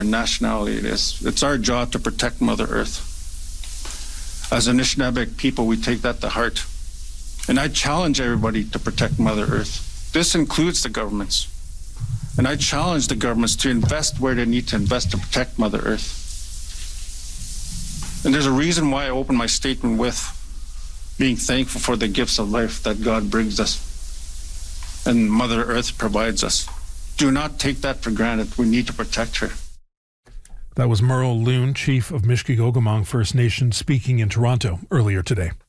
nationality it is. It's our job to protect Mother Earth. As Anishinaabe people, we take that to heart. And I challenge everybody to protect Mother Earth. This includes the governments. And I challenge the governments to invest where they need to invest to protect Mother Earth. And there's a reason why I opened my statement with being thankful for the gifts of life that God brings us and Mother Earth provides us. Do not take that for granted. We need to protect her. That was Merle Loon, chief of Mishkigogumang First Nation, speaking in Toronto earlier today.